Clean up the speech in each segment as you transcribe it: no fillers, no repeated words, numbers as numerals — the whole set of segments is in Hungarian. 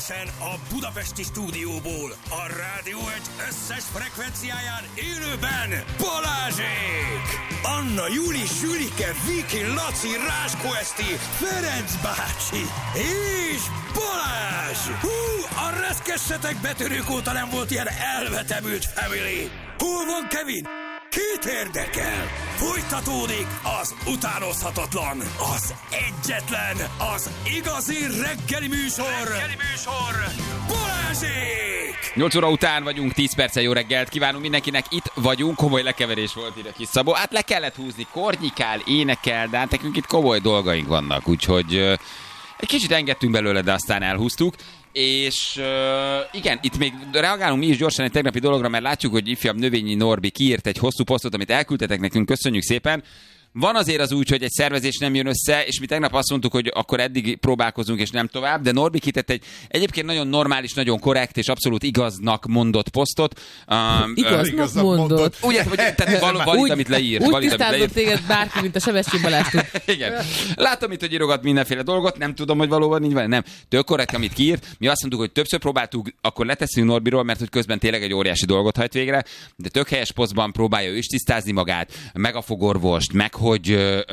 Egyenesen a budapesti stúdióból, a Rádió Egy összes frekvenciáján élőben Balázsék! Anna, Júli, Sülike, Viki, Laci, Ráskó Eszti, Ferenc bácsi és Balázs! Hú, a reszkessetek betörők óta nem volt ilyen elvetemült family! Hol van Kevin? Kit érdekel? Folytatódik az utánozhatatlan, az egyetlen, az igazi reggeli műsor, Balázsék! 8 óra után vagyunk, 10 perccel jó reggelt kívánunk mindenkinek, itt vagyunk, komoly lekeverés volt ide kis Szabó. Hát le kellett húzni, kornyikál, énekel, de hát nekünk itt komoly dolgaink vannak, úgyhogy egy kicsit engedtünk belőle, de aztán elhúztuk. És igen, itt még reagálunk mi is gyorsan egy tegnapi dologra, mert látjuk, hogy ifjabb Növényi Norbi kiírt egy hosszú posztot, amit elküldtetek nekünk, köszönjük szépen. Van azért az úgy, hogy egy szervezés nem jön össze, és mi tegnap azt mondtuk, hogy akkor eddig próbálkozunk, és nem tovább, de Norbi kitett egy egyébként nagyon normális, nagyon korrekt és abszolút igaznak mondott posztot. Igaznak mondott. Ugye, tehát valid, amit leírt. Úgy tisztázott téged bárki, mint a Sebestyén Balázs tud. Igen. Látom itt, hogy írogat mindenféle dolgot, nem tudom, hogy valóban így van, nem. Tök korrekt, amit kiírt. Mi azt mondtuk, hogy többször próbáltuk, akkor letesszünk Norbiról, mert hogy közben tényleg egy óriási dolgot hajt végre, de tök helyes posztban próbálja ő is tisztázni magát, meg a fogorvost, meg hogy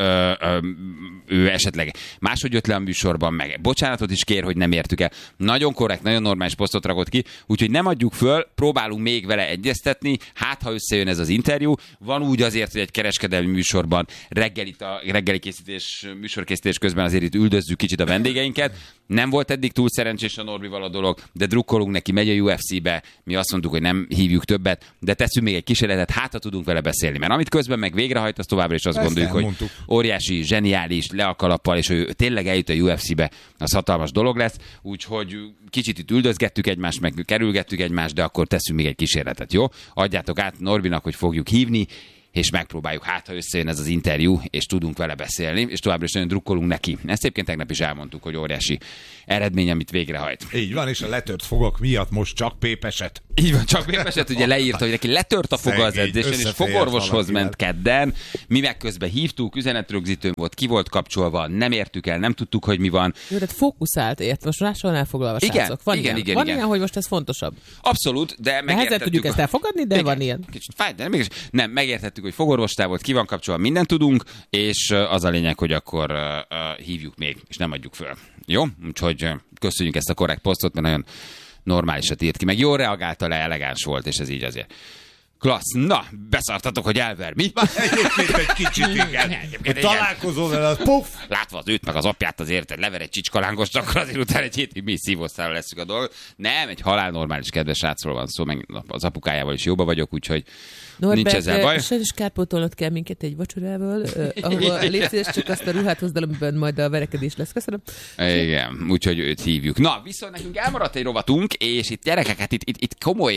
ő esetleg máshogy jött le a műsorban, meg bocsánatot is kér, hogy nem értük el. Nagyon korrekt, nagyon normális posztot rakott ki, úgyhogy nem adjuk föl, próbálunk még vele egyeztetni, hát ha összejön ez az interjú. Van úgy azért, hogy egy kereskedelmi műsorban reggeli készítés, műsorkészítés közben azért itt üldözzük kicsit a vendégeinket. Nem volt eddig túl szerencsés a Norbival a dolog, de drukkolunk neki, megy a UFC-be, mi azt mondtuk, hogy nem hívjuk többet, de teszünk még egy kísérletet, hát ha tudunk vele beszélni. Mert amit közben meg végrehajt, az továbbra is azt ezt gondoljuk, hogy óriási, zseniális, le a kalappal, és ő tényleg eljut a UFC-be, az hatalmas dolog lesz, úgyhogy kicsit itt üldözgettük egymást, meg kerülgettük egymást, de akkor teszünk még egy kísérletet, jó? Adjátok át Norbinak, hogy fogjuk hívni, és megpróbáljuk, hát ha összejön ez az interjú, és tudunk vele beszélni, és továbbra is nagyon drukkolunk neki. Ezt egyébként tegnap is elmondtuk, hogy óriási eredmény, amit végrehajt. Így van, és a letört fogak miatt most csak pépeset. Így van, csak pépeset, ugye leírta, hogy neki letört a foga az edzésen, és fogorvoshoz ment kedden. Mi meg közben hívtuk, üzenetrögzítőn volt, ki volt kapcsolva, nem értük el, nem tudtuk, hogy mi van. Jó, tehát fókuszált, ért, most máshol elfoglalva, srácok. Van igen, ilyen, hogy most ez fontosabb. Abszolút, de megértettük. Tudjuk ezt elfogadni, de igen, van ilyen. Kicsit fáj, de nem, megértettük, hogy fogorvostál volt, ki van kapcsolva, mindent tudunk, és az a lényeg, hogy akkor hívjuk még, és nem adjuk föl. Jó? Úgyhogy köszönjük ezt a korrekt posztot, mert nagyon normálisat írt ki, meg jól reagálta le, elegáns volt, és ez így azért. Klassz. Na, beszartatok, hogy elver, mi? Egyébként egy kicsit, igen. Találkozol vele, az puff! Látva az őt, meg az apját azért, lever egy csicskalángost, akkor azért utána egy hétig mi szívószára leszünk a dolgot. Nem, egy halál normális, kedves srácról van szó, meg az apukájával is jóba vagyok, úgyhogy Norbert, nincs ezzel baj. Sajnos kárpótolnod kell minket egy vacsorával, ahol légy szíves, csak azt a ruhát hozd, amiben majd a verekedés lesz. Köszönöm. Igen, úgyhogy őt hívjuk. Na, viszont nekünk elmaradt egy rovatunk, és itt gyerekeket, itt komoly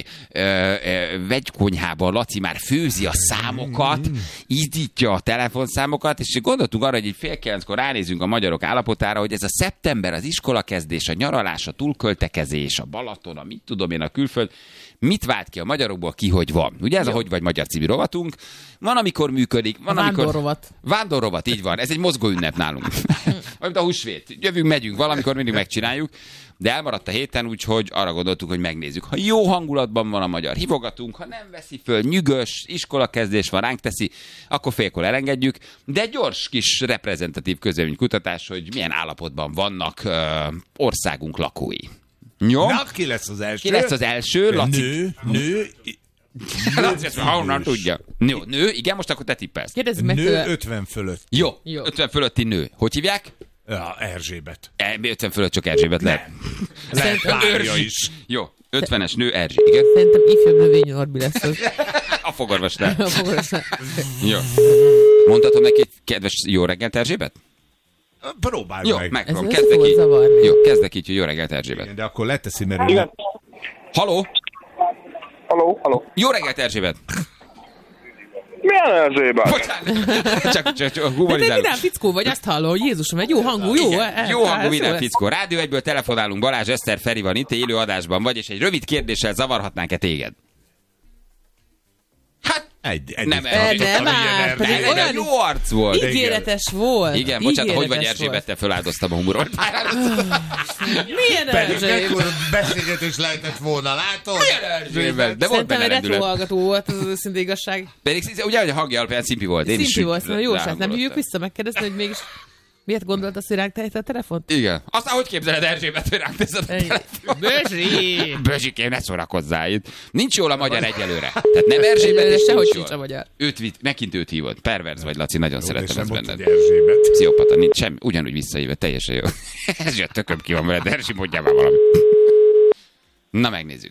vegykonyhában Laci már főzi a számokat, ízdítja a telefonszámokat, és gondoltunk arra, hogy így 8:30-kor ránézünk a magyarok állapotára, hogy ez a szeptember, az iskolakezdés, a nyaralás, a túlköltekezés, a Balaton, a mit tudom én, a külföld, mit vált ki a magyarokból, ki hogy van. Ugye ez a Hogy vagy magyar című rovatunk. Van, amikor működik. Van, vándorrovat. Vándorrovat, így van. Ez egy mozgó ünnep nálunk. Olyan a húsvét. Jövünk, megyünk, valamikor mindig megcsináljuk. De elmaradt a héten, úgyhogy arra gondoltuk, hogy megnézzük. Ha jó hangulatban van a magyar, hívogatunk, ha nem veszi föl, nyűgös, iskolakezdés van, ránk teszi, akkor félkor elengedjük. De egy gyors kis reprezentatív közvéleménykutatás, hogy milyen állapotban vannak országunk lakói. Jó? Na, ki lesz az első? Ki lesz az első? Laci. Nő. Laci, ezt honnan tudja. Nő, igen, most akkor te tippelsz. Kérdezzük meg Nő tőle. 50 fölött. Jó, 50 fölötti nő. Hogy hívják? Ja, Erzsébet. 50 fölött csak Erzsébet lehet. Lehet párja is. Jó, 50-es nő Erzsé, igen. Szerintem ifjabb Növényi Norbi lesz az. A fogorvosnál. A fogorvosnál. Jó. Mondhatom neki, kedves jó reggelt Erzsébet? Próbálj jó, meg. megpróbálom. Ez össze volt zavarni. Jó, kezdek így, hogy jó reggelt Erzsébet. Igen, de akkor leteszi, mert Igen. Haló? Halló. Jó reggelt Erzsébet. Milyen Erzsébet? Bocsánat, csak De te humorizálunk. vidám fickó vagy, azt hallom, hogy Jézusom, egy jó hangú, jó. Igen, jó hangú vidám fickó. Rádió 1-ből telefonálunk, Balázs, Eszter, Feri van itt, élő adásban vagy, és egy rövid kérdéssel zavarhatnánk-e téged? Hát, Nem, olyan jó arc volt. ígéretes volt. Igen, bocsánat, hogy vagy Erzsébettel föláldoztam a humoron. Milyen Erzsébet? Beszélgetés lehetett volna, látod? Erzsébet, de volt Szerintem benne egy rendület. retrohallgató volt, az őszinte igazság. Pedig ugye, hogy a hangja alapján szimpi volt. Én Szimpi is volt, szóval jó srác. Nem hívjuk rámolottam. vissza megkérdezni, hogy mégis miért gondolt azt, hogy ránk tejte a telefont? Igen. Aztán hogy képzeled Erzsébet, hogy ránk teszed a telefon? Bözsi! Bözsikém, ne szórakozzál itt. Nincs jól a magyar egyelőre. Tehát nem Erzsébet, Egyelőre és sehogy nincs sincs a jól. magyar. Megint őt hívod. Perverz vagy, Laci, nagyon szeretem ezt benned. Erzsébet. Pszichopata, nincs semmi. Ugyanúgy visszahívod, teljesen jó. Ez jött, tököm ki van veled, Erzsi, mondjál már valamit. Na, megnézzük.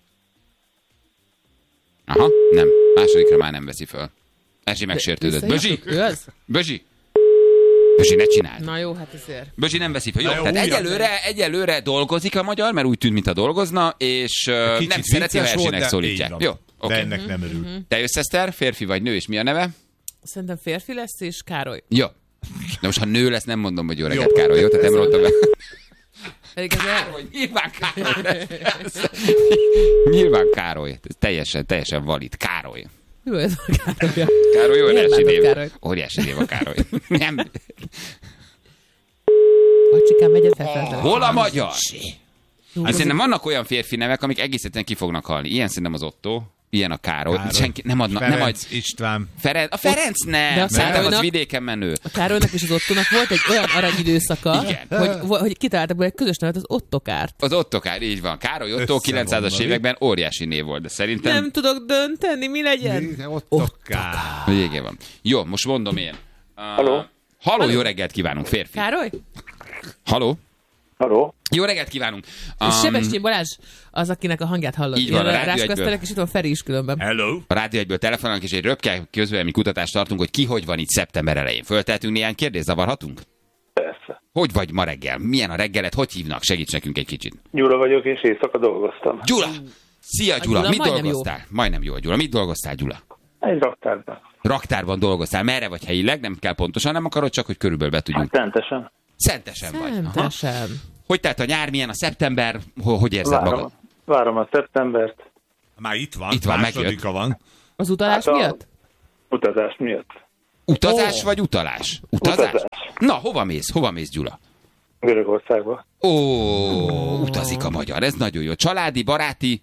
Aha, nem. Másodikra már nem veszi föl. Erzsi megsértődött. Bözsi! Ő az? Bözsi! Bözsi, ne csináld! Na jó, hát ezért. Bözsi nem veszi fel. Jó, Na jó, tehát egyelőre dolgozik a magyar, mert úgy tűnt, mint a dolgozna, és nem szereti, ha Erzsinek szólítják. Jó, De oké. ennek nem örül. Te jössz, Eszter? Férfi vagy nő, és mi a neve? Szerintem férfi lesz, és Károly. Jó. De most, ha nő lesz, nem mondom, hogy jó reggelt, Károly, jó? Tehát nem mondtam be. Pedig ez Károly, nyilván Károly. Nyilván Károly. Ez teljesen valid. Károly. jó ez a Károly. Károly, Miért óriási bántod név. Károlyt? Óriási név a Károly. Nem. Bacsikám, megyed fel. Hol a magyar? Hát szerintem vannak olyan férfi nevek, amik egész egyszerűen ki fognak halni. Ilyen szerintem az Otto, ilyen a Károly. Senki nem adna, nem ad. Ferenc István. A Ferenc nem. De a Szerintem az Károlynak- vidéken menő. A Károlynak és az Ottónak volt egy olyan aranyidőszaka, Igen. hogy kitaláltak be egy közös nevet, az Ottokárt. Az Ottokár, így van. Károly Otto Összevonva, 900-as mi? években óriási név volt, de szerintem Nem tudok dönteni, mi legyen. Ottokár. végén van. Jó, most mondom én. Haló? Haló, jó reggelt kívánunk, férfi. Károly? Haló? Haló? Jó reggelt kívánunk. És Sebestyén Balázs az, akinek a hangját hallott. Így van, a Rádió Rásköztelek, és itt van Feri is különben. Hello. A Rádió 1-ből telefonálunk, és egy röpke közvélemény kutatást tartunk, hogy ki hogy van itt szeptember elején. Föltehetünk néhány kérdést, zavarhatunk? Persze. Hogy vagy ma reggel? Milyen a reggelet? Hogy hívnak? Segíts nekünk egy kicsit. Gyula vagyok, és éjszaka dolgoztam. Gyula! Szia, Gyula! Gyula Mit majdnem dolgoztál? Majdnem jó, Gyula. Mit dolgoztál, Gyula? Egy raktárban. Raktárban dolgoztál. Merre vagy helyileg? Nem kell pontosan, nem akarod, csak hogy körülbelül be tudjunk. Szentesen. Szentesen vagy. Aha. Szentesen. Hogy telt a nyár, milyen a szeptember? Hogy érzed magad? Várom a szeptembert. Már itt van. Itt van, Másodika van. Az utalás Hát a- miatt? Utazás miatt. Utazás vagy utalás? Utazás? Utazás. Na, hova mész? Hova mész, Gyula? Görögországba. Utazik a magyar. Ez nagyon jó. Családi, baráti,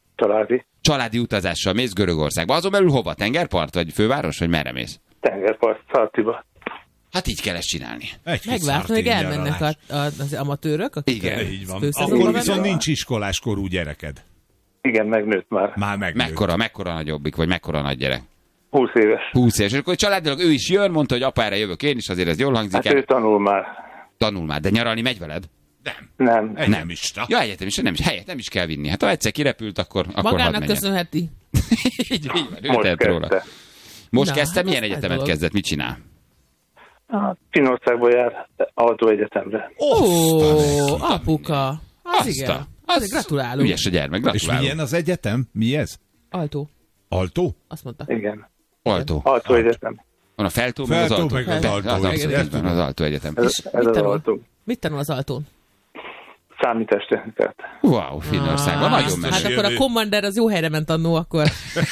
Családi. utazással mész Görögországba. Azon belül hova? Tengerpart? Vagy főváros? Vagy merre mész? Tengerpart. Szartiba. Hát így kell ezt csinálni. Megvártam, hogy elmennek az amatőrök, akik Igen. Így van. főszezonban Akkor mennek. viszont nincs iskoláskorú gyereked. Igen, megnőtt már. Már megnőtt. Mekkora nagyobbik, vagy mekkora nagy gyerek? 20 éves. 20 éves. És akkor családilag ő is jön, mondta, hogy apa, erre jövök én is, azért ez jól hangzik Hát el. ő tanul már. Tanul már, de nyaralni megy veled? Nem. Egyetemista. Ja, egyetemista, nem is, helyet nem is kell vinni. Hát ha egyszer kirepült, akkor hadd Magának menjen. köszönheti. így van, ő Most tehet róla. kezdte. Most Na, kezdte, hát milyen az egyetemet dolog. kezdett, mit csinál? Finnországból jár autóegyetemre. Ó, apuka. Az Azt igen. a- Azért gratulálunk. Ügyes a gyermek, És gratulálok. milyen az egyetem? Mi ez? Altó. Altó? Azt mondta. Igen. Alto. Autóegyetem. Van a Feltó, meg az Feltó, Alto. meg az Alto, Az igen. abszolút, az Alto Egyetem. Ez mit az tanul? autó. Mit tanul az Altón? Számítástechnikát. Wow, Finnországban, nagyon Hát meső. akkor a Commander az jó helyre ment annó, akkor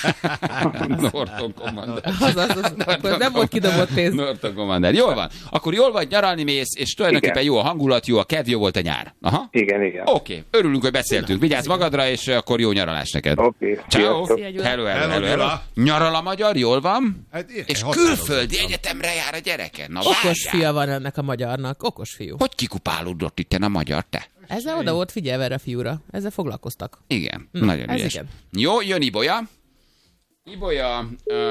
Norton Commander. az akkor nem volt kidobott pénz. Norton Commander. Jól van. Akkor jól vagy, nyaralni mész, és tulajdonképpen Igen. jó a hangulat, jó a kedv, jó volt a nyár. Aha. Igen. Oké, örülünk, hogy beszéltünk. Vigyázz magadra, és akkor jó nyaralás neked. Oké. Ciao. Sziasztok. Szia, Gyula. Hello. Gyula. Nyaral a magyar, jól van? Hát, És határozottan. külföldi egyetemre jár a gyereke. Na, Okos várjál. fia van ennek a magyarnak. Okos fiú. Hogy kikupálódott itt a magyar, te? Ezzel oda volt figyelve erre a fiúra. Ezzel foglalkoztak. Igen, nagyon ez ügyes. igen. Jó, jön Ibolya. Ibolya...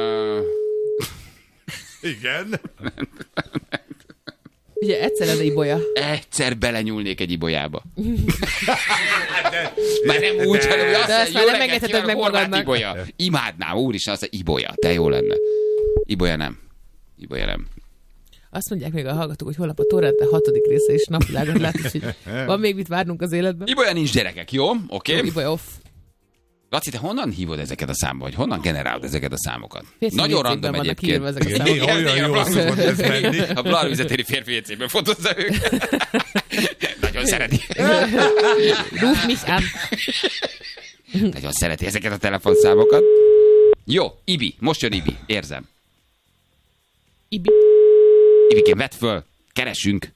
Igen. Ugye egyszer lenne Ibolya. egyszer belenyúlnék egy Ibolyába. Már nem úgy, hanem hogy azt De ezt mondja, már jó nem reggelt engedheted kívánok, meg Horváth magadnak. Ibolya. Imádnám, úristen, azt mondja, Ibolya, de jó lenne. Ibolya nem. Azt mondják még a hallgatók, hogy holnap a Torrente 6. része is napvilágot lát, és így van még mit várnunk az életben. Ibolya nincs gyerekek, jó? Oké. Ibolya off. Laci, te honnan hívod ezeket a számokat? Vagy honnan generálod ezeket a számokat? Férfi Nagyon WC-ben random vannak írva egyébként. ezek a Igen, számok. néha olyan jól szokott ez menni. A Blarvizetéri férfi WC-ben fotózza őket. Nagyon szereti. Ruf mich an. Nagyon szereti ezeket a telefonszámokat. Jó, Ibi, most jön Ibi, érzem. Ibikém, vedd föl, keresünk.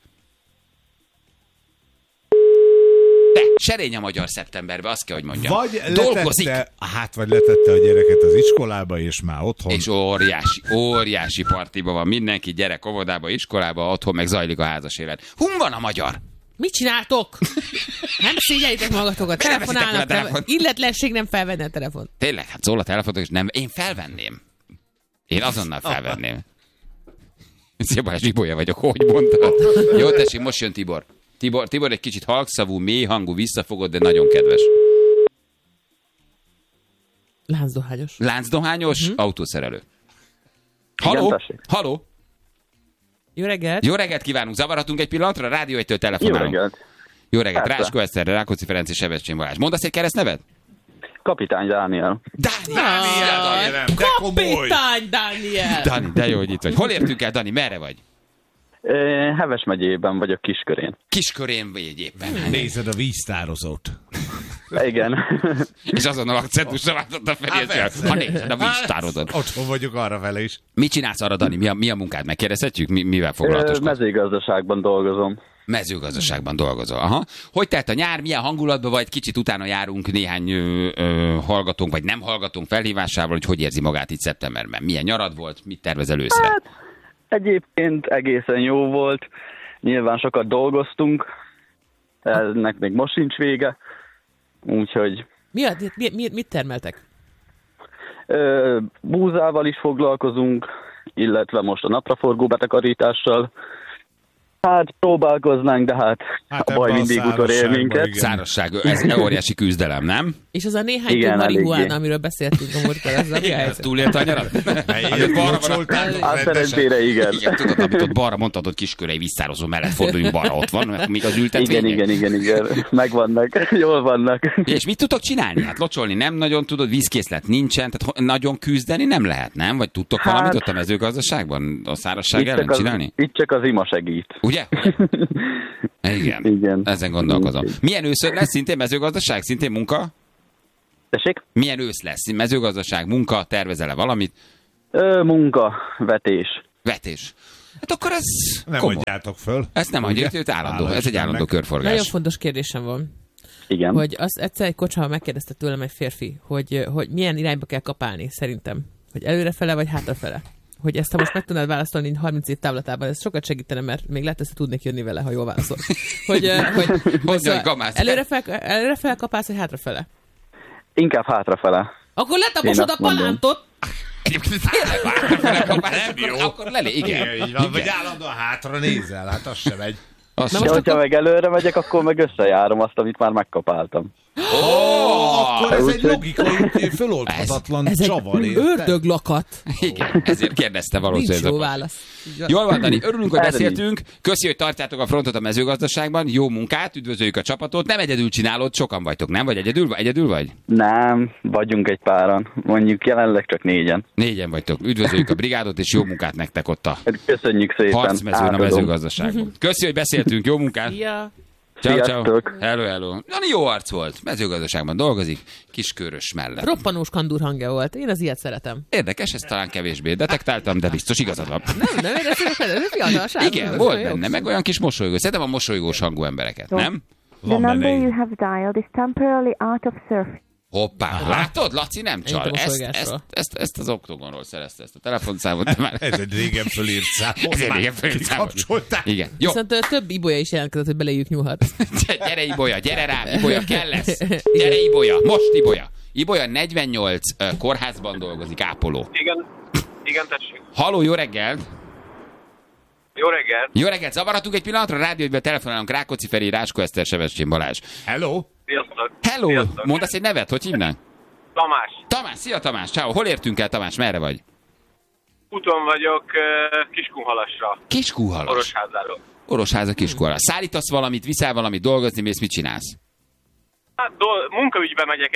De, serény a magyar szeptemberbe, azt kell, hogy mondjam. Vagy dolgozik. letette a gyereket az iskolába, és már otthon. És óriási partiba van mindenki, gyerek óvodába, iskolába, otthon meg zajlik a házas élet. Hun van a magyar? Mit csináltok? Nem szégyeljétek magatokat, telefonálnak, illetlenség nem felvenni a telefont. Tényleg, hát szól a telefonot, és nem, én felvenném. Én azonnal felvenném. Szia Balázs, Ibolya vagyok, hogy mondtad? Jó, tessék, most jön Tibor. Tibor egy kicsit halkszavú, mély hangú, visszafogott, de nagyon kedves. Láncdohányos. Láncdohányos, autószerelő. Haló? Jó reggelt. Jó reggelt kívánunk, zavarhatunk egy pillanatra? Rádió 1-től telefonálunk. Jó reggelt. Ráskó Eszter, Rákóczi Ferenc és Sebestyén Balázs. Mondasz egy keresztnevet? Kapitány Dániel. Dániel! Kapitány Dániel! Dani, de jó, hogy itt vagy. Hol értünk el, Dani? Merre vagy? Heves megyében vagyok, Kiskörén. Kiskörén vagy éppen. Nézed a víztározót. Igen. És azonnal akcentusra váltott a felé. Ha nézed a víztározót. Otthon vagyok arra vele is. Mit csinálsz arra, Dani? Mi a munkád? Megkérdezhetjük? Mivel foglalatoskodsz? Mezőgazdaságban dolgozom. Mezőgazdaságban dolgozol. Aha. Hogy telt a nyár? Milyen hangulatban vagy? Kicsit utána járunk néhány hallgatónk, vagy nem hallgatónk felhívásával, hogy érzi magát itt szeptemberben. Milyen nyarad volt? Mit tervezel őszre? Hát, egyébként egészen jó volt. Nyilván sokat dolgoztunk. Ennek még most sincs vége. Úgyhogy... Mit termeltek? Búzával is foglalkozunk, illetve most a napraforgó betakarítással. Hát próbálkoznánk, de hát a baj mindig utorér minket. Szárasság, ez óriási küzdelem, nem? És az a néhány több marihuána, amiről beszéltünk a múltkor, az a mi helyzet? Túlélt a nyarat? Szerencsére igen. Igen, tudod, amit ott balra mondtad, hogy Kiskörei vízszározó mellett forduljunk balra, ott van, mert még az ültetvények. Igen. Megvannak, jól vannak. És mit tudtok csinálni? Hát locsolni nem nagyon tudod, vízkészlet nincsen, tehát nagyon küzdeni nem lehet, nem? Vagy tudtok valamit ott a mezőgazdaságban, a szárazság ellen csinálni? Itt csak az ima segít. Ugye? Igen. Ezen gondolkozom. Milyen őszön lesz? Szintén mezőgazdaság? Szintén munka? Tessék? Milyen ősz lesz? Mezőgazdaság, munka? Tervezel-e valamit? Munka, vetés. Vetés. Hát akkor ez nem komoly. adjátok föl. Ezt nem adjuk, ez egy állandó körforgás. Nagyon fontos kérdésem van. Igen. Hogy azt egyszer egy kocsában megkérdezte tőlem egy férfi, hogy milyen irányba kell kapálni szerintem. Hogy előrefele vagy hátrafele. Hogy ezt, ha most meg tudnád válaszolni 30 év távlatában, ez sokat segítene, mert még lehet, hogy tudnék jönni vele, ha jól válaszol. Előrefele kapálsz, vagy hátrafele? Inkább hátrafele. Akkor letaposod a palántot! Egyébként tényleg hátrafele kapálsz, akkor lelé, igen. Vagy állandóan hátra nézel, hát az sem megy. Hogyha meg előre megyek, akkor meg összejárom azt, amit már megkapáltam. Akkor ez egy logikai, föloldhatatlan csavar. Ez egy ördöglakat. Igen, ezért kérdezte valószínűleg. Nincs jó válasz. Jól van, Dani, örülünk, hogy beszéltünk. Köszi, hogy tartjátok a frontot a mezőgazdaságban. Jó munkát, üdvözöljük a csapatot. Nem egyedül csinálod, sokan vagytok, nem? Vagy egyedül vagy? Nem, vagyunk egy páran. Mondjuk jelenleg csak 4-en. 4-en vagytok. Üdvözöljük a brigádot, és jó munkát nektek ott a köszönjük szépen. harcmezőn a mezőgazdaságban. Köszi, hogy beszéltünk, jó munkát. Ja. Ciao. Hello. Dani jó arc volt. Mezőgazdaságban dolgozik, Kiskörös mellett. Roppanós kandúr hangja volt. Én az ilyet szeretem. Érdekes, ezt talán kevésbé detektáltam, de biztos igazad van. Nem éreztem, ez fiatalság. Igen, volt benne, meg olyan kis mosolygó. Szerintem a mosolygós hangú embereket, nem? The number you have dialed is temporarily out of service. Hoppá, látod? Laci nem csal. Ezt az Oktogonról szerezte, ezt a telefonszámot. Ez egy régen fölírt szám. Igen. Jó. Viszont több Ibolya is jelentkezett, hogy belejük nyúlhat. Gyere Ibolya, gyere rám, Ibolya kell lesz. Gyere Ibolya, most Ibolya. Ibolya 48 kórházban dolgozik, ápoló. Igen, tessék. Halló, jó reggelt. Jó reggelt, zavarhatunk egy pillanatra, rádiógyben telefonálunk, Rákóczi Feri, Ráskó Eszter, Sebestyén Balázs. Hello. Hello, sziasztok. Mondasz egy nevet, hogy hívnál? Tamás, szia Tamás, ciao. Hol értünk el, Tamás, merre vagy? Úton vagyok Kiskunhalasra. Kiskunhalas? Orosházáról. Orosháza, Kiskunhalas. Szállítasz valamit, viszel valamit, dolgozni mész, mit csinálsz? Hát munkaügyben megyek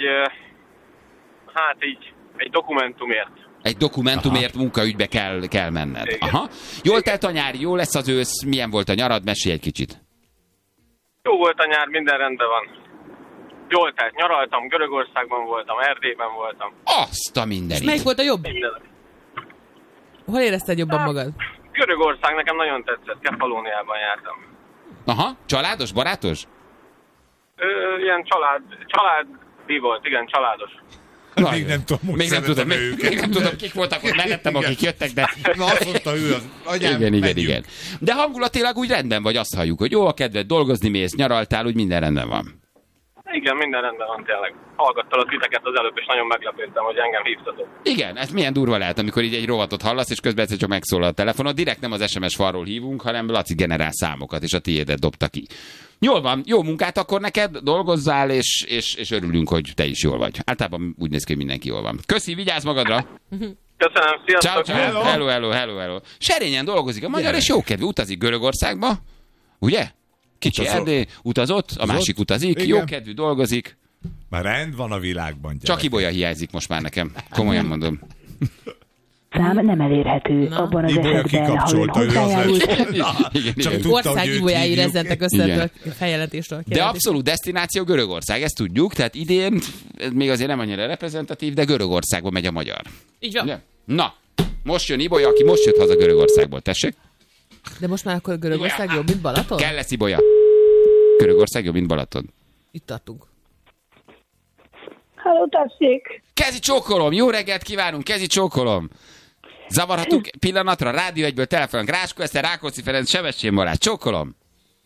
egy dokumentumért. Egy dokumentumért munkaügybe kell menned. Igen. Aha. Jól telt a nyár, jó lesz az ősz, milyen volt a nyarad, mesélj egy kicsit. Jó volt a nyár, minden rendben van. Jól telt, nyaraltam, Görögországban voltam, Erdélyben voltam. Azt a És mindenit. melyik volt a jobb? Minden. Hol érezted jobban magad? Görögország nekem nagyon tetszett, Kefalóniában jártam. Aha, családos, barátos? Ilyen családi volt, igen, családos. Még nem tudom, hogy Még nem tudom, őket. még nem tudom, kik voltak ott mellettem, akik jöttek, de... Na, azt mondta ő az agyám, Igen. menjünk. De hangulatilag úgy rendben vagy, azt halljuk, hogy jó a kedved, dolgozni mész, nyaraltál, úgy minden rendben van. Igen, minden rendben van tényleg. Hallgattalak titeket az előbb, és nagyon meglepődtem, hogy engem hívtatok. Igen, ez milyen durva lehet, amikor így egy rovatot hallasz, és közben egyszer csak megszólal a telefonod. Direkt nem az SMS falról hívunk, hanem Laci generál számokat, és a tiédet dobta ki. Jól van, jó munkát akkor neked, dolgozzál, és örülünk, hogy te is jól vagy. Általában úgy néz ki, hogy mindenki jól van. Köszi, vigyázz magadra! Köszönöm, sziasztok! Ciao. Hello. Serényen dolgozik a magyar, és jókedvű, utazik Görögországba, ugye? Kicsi Erdély, utazott, a másik utazik, Igen. jókedvű, dolgozik. Már rend van a világban. Gyerek. Csak Ibolya hiányzik most már nekem. Komolyan mondom. Szám nem elérhető. Abban az Ibolya esetben, ha ön kikapcsolta ő az hozzájárult, Igen. Csak tudta, Ország hogy őt ibolyái hívjuk. rezzentek össze Igen. ettől a feljelentéstől. De abszolút desztináció Görögország, ezt tudjuk, tehát idén, ez még azért nem annyira reprezentatív, de Görögországba megy a magyar. Így van. Ugye? Na, most jön Ibolya, aki most jött haza Görögországból, tessék. De most már akkor Görögország jobb, mint Balaton? Kell lesz Ibolya. Görögország jobb, mint Balaton. Itt tartunk. Halló, tessék! Kezi csókolom, jó reggelt kívánunk, kezi csókolom. Zavarhatunk pillanatra, Rádió 1-ből telefonunk, Ráskó Eszter, Rákóczi Ferenc, Sebestyén Balázs, csókolom.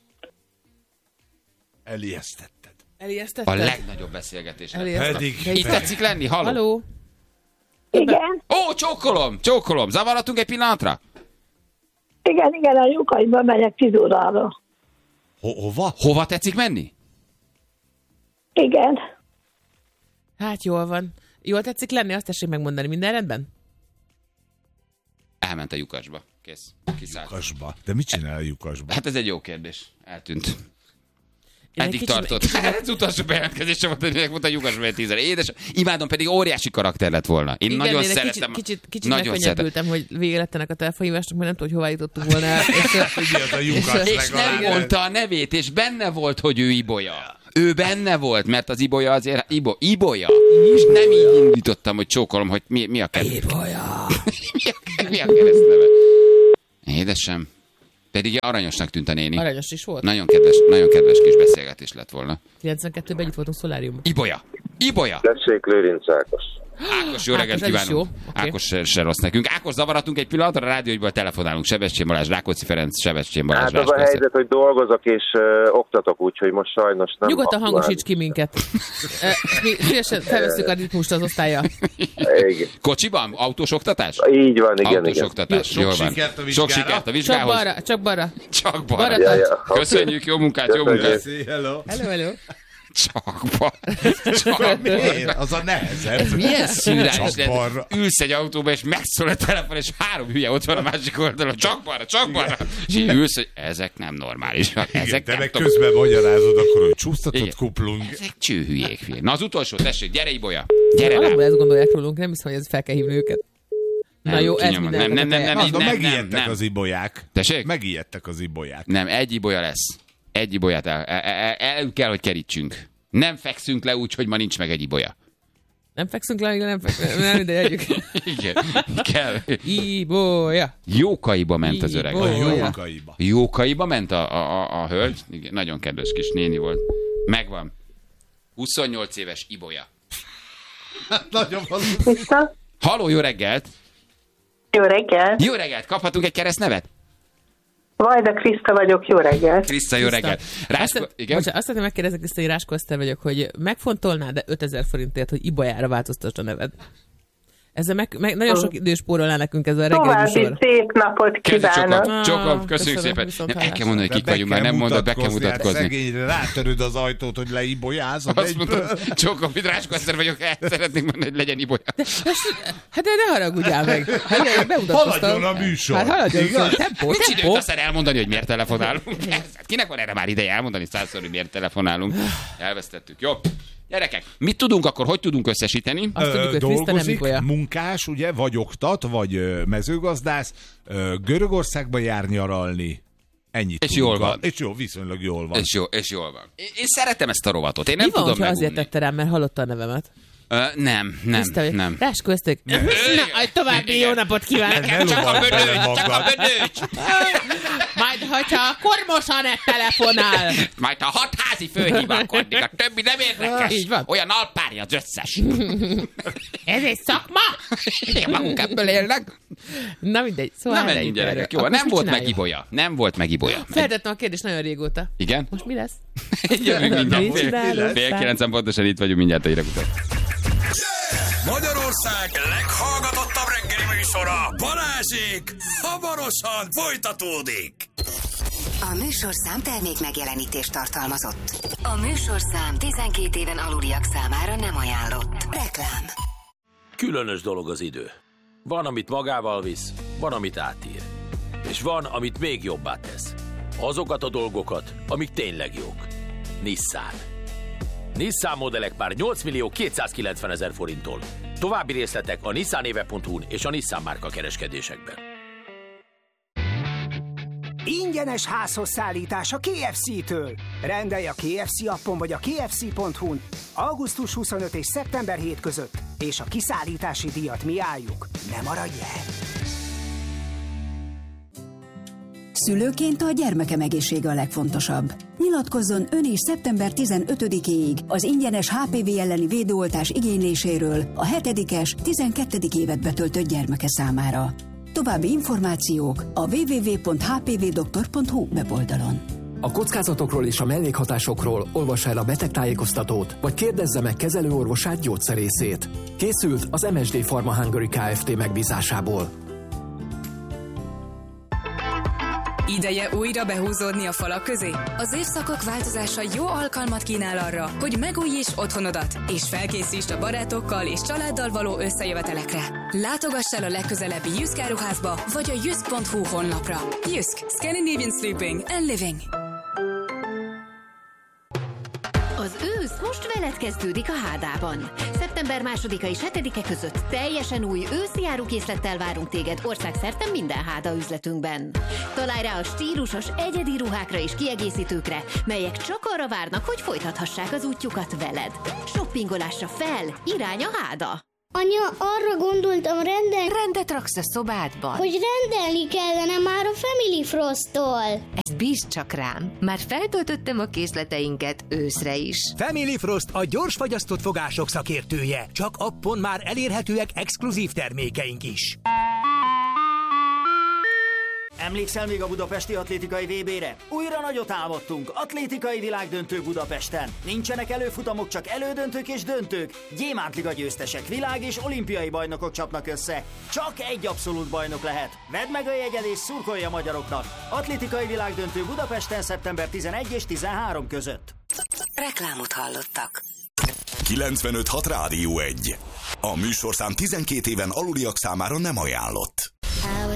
Elijesztetted. Elijesztetted? A legnagyobb beszélgetés. Pedig Itt tetszik lenni, halló? Halló? Igen, Ó, csókolom, zavarhatunk egy pillanatra? igen, a lyukaiba megyek 10 órára. Hova? Hova tetszik menni? Igen, Hát jól van. Jól tetszik lenni, azt tessék megmondani. Minden rendben? Elment a lyukasba. Kész. Kiszállt. Lyukasba. De mit csinál a lyukasba? Hát ez egy jó kérdés. Eltűnt. Én Eddig egy tartott. Hát az utolsó bejelentkezésre volt, hogy mondta a lyukasba egy 10-re. Édes, imádom, pedig óriási karakter lett volna. Én igen, nagyon én szeretem. Kicsit nagyon megkönnyebbültem, hogy vége lett ennek a telefonhívásnak, mert nem tudom, hogy hová jutottunk volna el. Ugye az a lyukas És nem legalább. mondta a nevét, és benne volt, hogy ő Ibolya. Ő benne volt, mert az Ibolya azért... Ibolya. És nem így indítottam, hogy csókolom, hogy mi a kedves. Ibolya. mi a keresztneve? Édesem. Pedig aranyosnak tűnt a néni. Aranyos is volt. Nagyon kedves kis beszélgetés lett volna. 92-ben együtt voltunk Szoláriumban. Ibolya. Tessék, Lőrinc Ákos. Ákos, jó reggelt ez is kívánunk. jó. Okay. Ákos se rossz nekünk. Ákos, zavaratunk egy pillanatra, a Rádió 1-ből telefonálunk. Sebestyén Balázs, Rákóczi Ferenc, Sebestyén Balázs. Hát az a helyzet, hogy dolgozok és oktatok, úgyhogy most sajnos nem... Nyugodtan aktuális. hangosíts ki minket. Mi szívesen felveszünk a ritmust az osztállyal. Igen. Kocsiban? Autós oktatás? Így van, igen, Autós igen. oktatás, Sok jól van. sikert a Sok vizsgára. sikert a Csak vizsgához. balra, csak balra. Csak Balra balra. tarts. oké. Köszönjük, jó munkát, jó Köszönjük. munkát. Köszi, hello. Hello. Csak balra. Miért? Az a nehezebb. Milyen szűrás Csak lehet. balra. Ülsz egy autóba, és megszól a telefon, és 3 hülye ott van a másik oldalon. Csak balra. És így ülsz, hogy ezek nem normálisak. Igen, Ezek te nem meg tudom. közben magyarázod, akkor, hogy csúsztatott Igen. kuplung. Ezek csőhülyék, figyelj. Na az utolsó, tessék, gyere Ibolya. Gyere rá. Alapból ezt gondolják rólunk, nem hiszem, hogy ez fel kell hívni őket. Na jó, ez kinyomod. minden. Nem. Mondom, nem, megijedtek nem. az ibolyák. Tessék? Megijedtek az ibolyák. Nem, egy Ibolya lesz. Egy Ibolyát el kell, hogy kerítsünk. Nem fekszünk le úgy, hogy ma nincs meg egy Ibolya. Nem fekszünk le, nem fekszünk. Nem, ide együk. Igen, kell. Ibolya. Jókaiba ment az öreg. A Ibolya. jókaiba. Jókaiba ment a hölgy. Igen, nagyon kedves kis néni volt. Megvan. 28 éves Ibolya. Nagyon valószínű. Vissza. Halló, jó reggelt! Jó reggelt. Jó reggelt! Kaphatunk egy keresztnevet? Vajda Kriszta vagyok, jó reggelt. Kriszta, jó reggelt! Igen? Azt szeretném megkérdezni, Kriszta, hogy Ráskó Eszter vagyok, hogy megfontolnád-e 5000 forintért, hogy Ibolyára változtass a neved? Ezzel nagyon sok idő spórolná nekünk ez a reggeli További műsor. szép napot kívánok. Csokol, köszönjük szépen. viszont Nem, el kell hallásra. mondani, hogy kik vagyunk, már nem mondod, be kell mutatkozni. Szegényre rátöröd az ajtót, hogy leibolyázod Azt egyből. mondom, Csokol, mint Ráskó Eszter vagyok, el szeretnék mondani, hogy legyen Ibolya. Hát de ne haragudjál meg. Hát bemutatkoztam. Haladjon a műsor. Hát haladjon, Igaz? tempó, Nincs időt tempó. aztán elmondani, hogy miért telefonálunk. Hát kinek van erre már ideje elmondani 100-szor, hogy miért telefonálunk? Elvesztettük. Jó. Gyerekek, mit tudunk akkor, hogy tudunk összesíteni? Azt tudjuk, hogy Kriszta nem Dolgozik, Ibolya. munkás, ugye, vagy oktat, vagy mezőgazdász, Görögországba jár nyaralni, Ennyit és jól van. És jó, viszonylag jól van. És jól van. Én szeretem ezt a rovatot. Én nem Mi van, tudom hogyha megúni. azért tette rám, mert hallotta a nevemet? Nem. Ráskó, ezt további jó napot kívánok! Nekem csak a bödöcs! Majd, hogyha kormosan telefonál! Majd a 6 házi főhív, akkor a többi nem érdekes. Így van. Olyan alpárja az összes. Ez egy szakma? Igen, magunk ebből élnek. Na mindegy, szóval Na menjünk, gyerekek. Jó, nem volt megibolya. Feltettem a kérdést nagyon régóta. Igen? Most mi lesz? Jövünk mindjárt. Mit csinálod? Fél 9 pontosan itt vagyunk mindjárt a hírek után. Magyarország leghallgatottabb reggeli műsora, Balázsék, hamarosan folytatódik. A műsorszám termék megjelenítést tartalmazott. A műsorszám 12 éven aluliak számára nem ajánlott. Reklám. Különös dolog az idő. Van, amit magával visz, van, amit átír. És van, amit még jobbá tesz. Azokat a dolgokat, amik tényleg jók. Nissan. Nissan modellek már 8.290.000 forinttól. További részletek a nissanéve.hu-n és a Nissan márka kereskedésekben. Ingyenes házhoz szállítás a KFC-től. Rendelj a KFC appon vagy a kfc.hu-n augusztus 25 és szeptember 7 között, és a kiszállítási díjat mi álljuk. Ne maradj el! Szülőként a gyermekem egészsége a legfontosabb. Nyilatkozzon ön is szeptember 15-éig az ingyenes HPV elleni védőoltás igényléséről a 7-es, 12. évet betöltött gyermeke számára. További információk a www.hpvdoktor.hu weboldalon. A kockázatokról és a mellékhatásokról olvassa el a betegtájékoztatót, vagy kérdezze meg kezelőorvosát, gyógyszerészét. Készült az MSD Pharma Hungary Kft. Megbízásából. Ideje újra behúzódni a falak közé? Az évszakok változása jó alkalmat kínál arra, hogy megújíts otthonodat, és felkészítsd a barátokkal és családdal való összejövetelekre. Látogass el a legközelebbi Jysk áruházba, vagy a jysk.hu honlapra. Jysk. Scandinavian Sleeping and Living. Az ősz most veled kezdődik a Hádában. Szeptember 2-a és 7-e között teljesen új őszi árukészlettel várunk téged országszerte minden Háda üzletünkben. Találj rá a stílusos, egyedi ruhákra és kiegészítőkre, melyek csak arra várnak, hogy folytathassák az útjukat veled. Shoppingolásra fel, irány a Háda! Anya, arra gondoltam rendet raksz a szobádban. Hogy rendelni kellene már a Family Frost-tól. Ezt bízd csak rám, már feltöltöttem a készleteinket őszre is. Family Frost a gyorsfagyasztott fogások szakértője. Csak appon már elérhetőek exkluzív termékeink is. Emlékszel még a budapesti atlétikai VB-re? Újra nagyot álmodtunk. Atlétikai világdöntő Budapesten. Nincsenek előfutamok, csak elődöntők és döntők. Gyémántliga győztesek, világ és olimpiai bajnokok csapnak össze. Csak egy abszolút bajnok lehet. Vedd meg a jegyed és szurkolj a magyaroknak. Atlétikai világdöntő Budapesten szeptember 11 és 13 között. Reklámot hallottak. 95.6 Rádió 1. A műsorszám 12 éven aluliak számára nem ajánlott.